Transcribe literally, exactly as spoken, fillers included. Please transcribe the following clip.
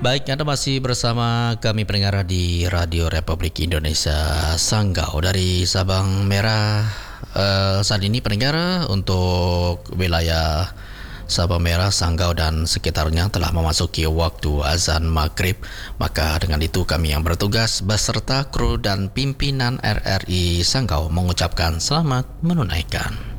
Baik, Anda masih bersama kami pendengar di Radio Republik Indonesia Sanggau dari Sabang Merah. Eh, saat ini pendengar untuk wilayah Sabang Merah, Sanggau dan sekitarnya telah memasuki waktu azan maghrib. Maka dengan itu kami yang bertugas beserta kru dan pimpinan R R I Sanggau mengucapkan selamat menunaikan.